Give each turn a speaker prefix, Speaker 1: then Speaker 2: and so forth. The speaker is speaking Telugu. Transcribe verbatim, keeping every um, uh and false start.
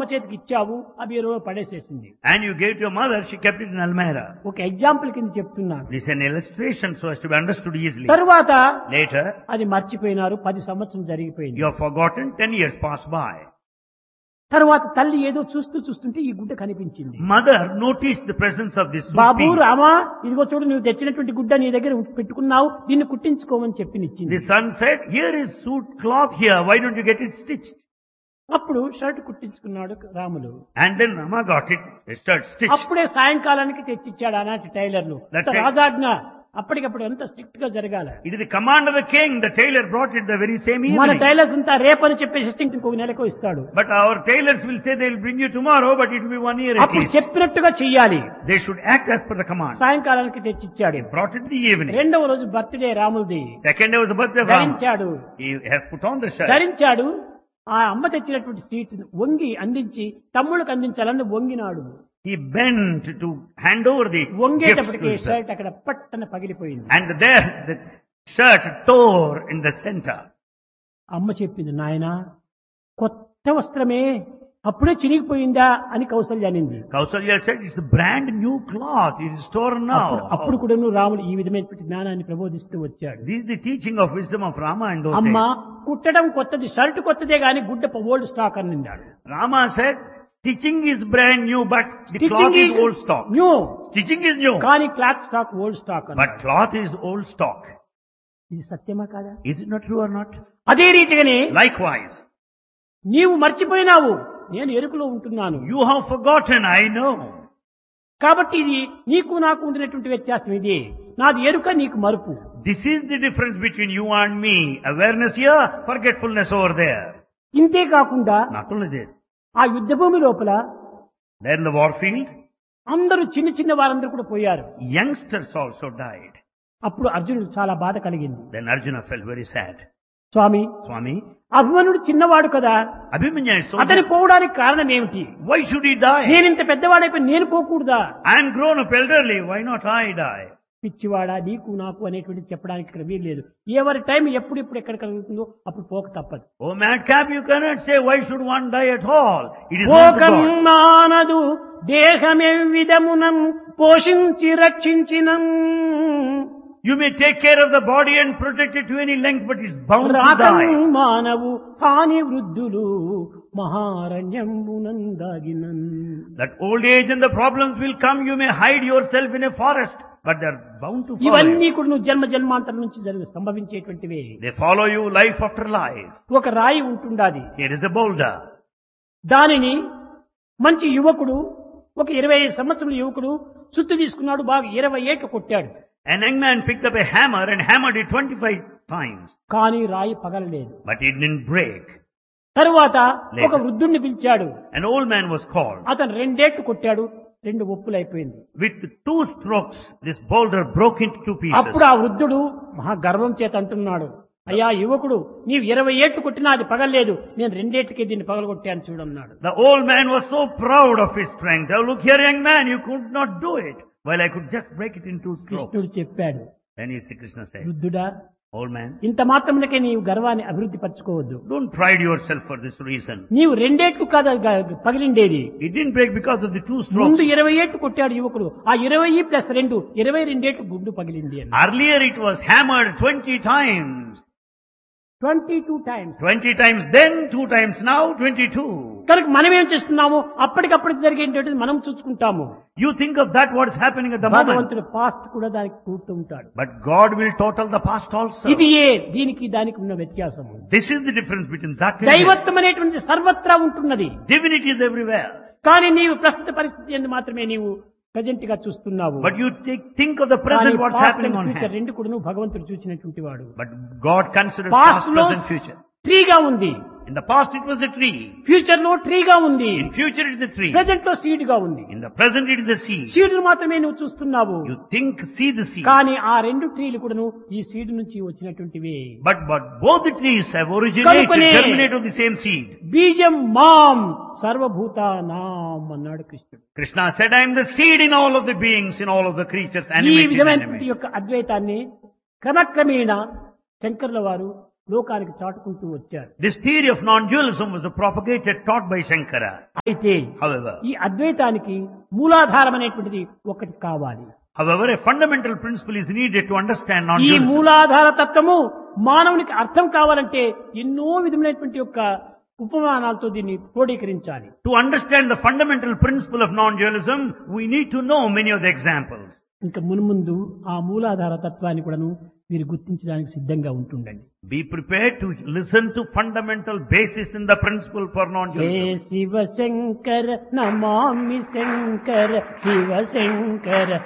Speaker 1: అమ్మ చేతికి ఇచ్చావు ఆ బీరువా పడేసేసింది.
Speaker 2: And you gave to your mother, she kept it in almirah.
Speaker 1: ఒక ఎగ్జాంపుల్ కింద చెప్తున్నాను.
Speaker 2: This is an illustration so as to be understood easily.
Speaker 1: తరువాత
Speaker 2: Later,
Speaker 1: అది మర్చిపోయినారు. పది సంవత్సరం జరిగిపోయింది.
Speaker 2: you have forgotten, ten years passed by.
Speaker 1: తరువాత తల్లి ఏదో చూస్తూ చూస్తుంటే ఈ గుడ్డ కనిపించింది.
Speaker 2: Mother noticed the presence of this
Speaker 1: Babu
Speaker 2: piece.
Speaker 1: Rama ఇదిగో చూడు నువ్వు తెచ్చినటువంటి గుడ్డ నీ దగ్గర పెట్టుకున్నావు దీన్ని కుట్టించుకోమని చెప్పి ఇచ్చింది.
Speaker 2: The son said, here is suit cloth here, why don't you get it stitched?
Speaker 1: అప్పుడు shirt కుట్టించుకున్నాడు Ramulu.
Speaker 2: And then Rama got it, a shirt stitched.
Speaker 1: అప్పుడే సాయంకాలానికి తెచ్చిచ్చాడు ఆనాటి టైలర్లు.
Speaker 2: That time-
Speaker 1: రాజాజ్ఞ అప్పటికప్పుడు ఎంత స్ట్రిక్ట్ గా జరగాల.
Speaker 2: It is the command of the king, the tailor brought it the very same
Speaker 1: మన
Speaker 2: evening.
Speaker 1: టైలర్స్ అంతా రేపని చెప్పేసి స్టింక్ ఇంకొక నెలకు ఇస్తాడు.
Speaker 2: But our tailors will say they will bring you tomorrow, but it will be one year at
Speaker 1: అప్పుడు
Speaker 2: least.
Speaker 1: చెప్పినట్టుగా చెయ్యాలి.
Speaker 2: They should act as per the command.
Speaker 1: సాయంకాలానికి తెచ్చిచ్చాడు.
Speaker 2: They brought it in the evening.
Speaker 1: రెండవ రోజు birthday రాములది.
Speaker 2: Second day was the birthday of Rama.
Speaker 1: ధరించాడు
Speaker 2: He has put on the shirt.
Speaker 1: ధరించాడు ఆ అమ్మ తెచ్చినటువంటి సీట్ వంగి అందించి తమ్ముళ్ళకి అందించాలని వంగినాడు.
Speaker 2: He bent to hand over the gifts to
Speaker 1: వంగేటప్పటికి
Speaker 2: his son.
Speaker 1: Shirt అక్కడ పట్టన పగిలిపోయింది.
Speaker 2: And there the shirt tore in the center.
Speaker 1: అమ్మ చెప్పింది నాయనా కొత్త వస్త్రమే అప్పుడే చిరిగిపోయిందా అని కౌసల్య అనింది.
Speaker 2: Kausalya said, it's a brand new cloth, it is torn now.
Speaker 1: అప్పుడు- అప్పుడు కూడా నువ్వు రాముడు ఈ విధమైనటువంటి జ్ఞానాన్ని ప్రబోధిస్తూ వచ్చాడు.
Speaker 2: This is the teaching of wisdom of Rama in those
Speaker 1: అమ్మ
Speaker 2: days.
Speaker 1: కుట్టడం కొత్తది షర్ట్ కొత్తదే గాని గుడ్డ ఓల్డ్ స్టాక్ అన్నాడు.
Speaker 2: Rama said, stitching is brand new, but the cloth
Speaker 1: stitching
Speaker 2: is old stock.
Speaker 1: New
Speaker 2: Stitching is new,
Speaker 1: కానీ cloth stock old stock
Speaker 2: but
Speaker 1: అన్నాడు.
Speaker 2: cloth is old stock.
Speaker 1: ఇది సత్యమా కాదా?
Speaker 2: Is it not true or not?
Speaker 1: అదే రీతిగానే
Speaker 2: Likewise,
Speaker 1: నీవు మర్చిపోయినావు నేను ఎరుకలో ఉంటున్నాను.
Speaker 2: you have forgotten, I know.
Speaker 1: కాబట్టి ఇది నీకు నాకు ఉండినటువంటి వ్యత్యాసం ఇది. నాది ఎరుక నీకు మరుపు.
Speaker 2: This is the difference between you and me. Awareness here, forgetfulness over there.
Speaker 1: ఇంతే కాకుండా
Speaker 2: Not only this,
Speaker 1: ఆ యుద్ధ భూమి లోపల
Speaker 2: there in the war field,
Speaker 1: అందరూ చిన్న చిన్న వారందరూ కూడా పోయారు.
Speaker 2: youngsters also died.
Speaker 1: అప్పుడు అర్జునుడు చాలా బాధ కలిగింది.
Speaker 2: Then Arjuna felt very sad.
Speaker 1: స్వామి
Speaker 2: Swami,
Speaker 1: అభిమన్యుడు చిన్నవాడు కదా
Speaker 2: Abhimanyu is so
Speaker 1: అతని పోవడానికి కారణం ఏమిటి?
Speaker 2: why should he die?
Speaker 1: నేను ఇంత పెద్దవాడైపోయి నేను పోకూడదా?
Speaker 2: I am grown up elderly, why not I die?
Speaker 1: పిచ్చివాడా నీకు నాకు అనేటువంటి చెప్పడానికి ఇక్కడ వీలు లేదు. ఎవరి టైం ఎప్పుడెప్పుడు ఎక్కడ కలుగుతుందో అప్పుడు పోక తప్పదు.
Speaker 2: Oh madcap, you cannot say why should one die at all. It is not
Speaker 1: పోకం
Speaker 2: God.
Speaker 1: మానదు దేహమే విధమునం పోషించి రక్షించినం
Speaker 2: You may take care of the body and protect it to any length, but it's bound to
Speaker 1: రాకం
Speaker 2: die.
Speaker 1: మానవు హాని వృద్ధులు మహారణ్యంబునందాగినన్.
Speaker 2: That old age and the problems will come, you may hide yourself in a forest, but they're bound to follow
Speaker 1: ఇవన్నీ
Speaker 2: you.
Speaker 1: కూడా నువ్వు జన్మ జన్మాంతరం నుంచి జరుగు సంభవించేటువంటివే.
Speaker 2: They follow you life after life.
Speaker 1: ఒక రాయి ఉంటుండాది.
Speaker 2: Here is a boulder.
Speaker 1: దానిని మంచి యువకుడు ఒక ఇరవై ఐదు సంవత్సరాల యువకుడు సుత్తు తీసుకున్నాడు, బాగా ఇరవై ఏళ్ళు కొట్టాడు.
Speaker 2: An young man picked up a hammer and hammered it twenty-five times,
Speaker 1: కానీ రాయి పగలలేదు.
Speaker 2: but it didn't break.
Speaker 1: తరువాత
Speaker 2: Later.
Speaker 1: ఒక వృద్ధుణ్ణి పిలిచాడు.
Speaker 2: An old man was called.
Speaker 1: అతను రెండేళ్లు కొట్టాడు, రెండు ఒప్పులు అయిపోయింది.
Speaker 2: With two strokes, this boulder broke into two pieces.
Speaker 1: అప్పుడు ఆ వృద్ధుడు మహా గర్వం చేత అంటున్నాడు, అయ్యా యువకుడు నీవు ఇరవై ఏళ్ళు కొట్టినా అది పగలలేదు, నేను రెండేళ్లకే దీన్ని పగలగొట్టాను చూడన్నాడు.
Speaker 2: The old man was so proud of his strength. Oh, look here, young man, you could not do it. Well, I could just break it in two strokes.
Speaker 1: కృష్ణుడు చెప్పాడు,
Speaker 2: Then he, Krishna said,
Speaker 1: వృద్ధుడా
Speaker 2: old man,
Speaker 1: ఇంత మాత్రమునకే నీవు గర్వాన్ని అభివృద్ధి పరచుకోవద్దు.
Speaker 2: don't pride yourself for this reason.
Speaker 1: నీవు రెండేళ్లు కాదు గ- పగిలిండేది.
Speaker 2: It didn't break because of the two strokes.
Speaker 1: ముందు ఇరవై ఏళ్ళు కొట్టాడు యువకుడు, ఆ ఇరవై ప్లస్ రెండు ఇరవై రెండేళ్లు గుండు పగిలింది అని.
Speaker 2: Earlier it was hammered twenty times.
Speaker 1: Twenty two times.
Speaker 2: twenty times then, two times now, twenty-two.
Speaker 1: కనుక మనం ఏం చేస్తున్నాము, అప్పటికప్పుడు జరిగేటటువంటి మనం చూసుకుంటాము.
Speaker 2: You think of that, what is happening at the moment.
Speaker 1: భగవంతుడు పాస్ట్ కూడా దానికి కూర్తూ ఉంటాడు.
Speaker 2: But God will total the past also.
Speaker 1: ఇది ఏ దీనికి దానికి ఉన్న వ్యత్యాసము.
Speaker 2: This is the difference between that and this.
Speaker 1: దైవత్వం అనేటువంటి సర్వత్రా ఉంటున్నది.
Speaker 2: Divinity is everywhere.
Speaker 1: కానీ నీవు ప్రస్తుత పరిస్థితి ఎందు మాత్రమే నీవు ప్రజెంట్ గా చూస్తున్నావు.
Speaker 2: But you think, think of the present, what's happening on hand.
Speaker 1: రెండు కూడా నువ్వు భగవంతుడు చూసినటువంటి వాడు.
Speaker 2: But God considers
Speaker 1: past
Speaker 2: past,
Speaker 1: లో
Speaker 2: present, future.
Speaker 1: ట్రీగా ఉంది,
Speaker 2: In the past it was a tree.
Speaker 1: Future లో ట్రీగా ఉంది,
Speaker 2: In future it is a tree.
Speaker 1: Present లో సీడ్ గా ఉంది.
Speaker 2: In the present it is a seed.
Speaker 1: Seed మాత్రమే నువ్వు చూస్తున్నావు.
Speaker 2: You think, see the seed.
Speaker 1: కానీ ఆ రెండు ట్రీలు కూడాను ఈ సీడ్ నుంచి వచ్చినటువంటివి.
Speaker 2: But, but both the trees have originated,
Speaker 1: కనుకనే
Speaker 2: germinated of the same seed.
Speaker 1: బీజం మాం సర్వభూతానాం అన్నాడు కృష్ణుడు.
Speaker 2: Krishna said, I am the seed in all of the beings, in all of the creatures,
Speaker 1: ఈ
Speaker 2: animated and
Speaker 1: విధమైనటువంటి
Speaker 2: inanimate.
Speaker 1: యొక్క అద్వైతాన్ని క్రమక్రమేణ శంకరుల వారు లోకానికి చాటుకుంటూ వచ్చారు.
Speaker 2: This theory of non-dualism was propagated, taught by Shankara.
Speaker 1: అయితే
Speaker 2: However,
Speaker 1: ఈ అద్వైతానికి మూలాధారం అనేటువంటిది ఒకటి కావాలి.
Speaker 2: however, a fundamental principle is needed to understand
Speaker 1: ఈ
Speaker 2: non-dualism.
Speaker 1: మూలాధార తత్వము మానవునికి అర్థం కావాలంటే ఎన్నో విధములైనటువంటి యొక్క ఉపమానాలతో దీన్ని క్రోడీకరించాలి.
Speaker 2: To understand the fundamental principle of non-dualism, we need to know many of the examples.
Speaker 1: ఇంకా మున్ముందు ఆ మూలాధార తత్వాన్ని కూడాను మీరు గుర్తించడానికి సిద్ధంగా ఉంటుండండి.
Speaker 2: Be prepared to listen to fundamental basis in the principle for
Speaker 1: hey
Speaker 2: non-dualism.
Speaker 1: Shiva Shankara Namami Shankara Shiva Shankara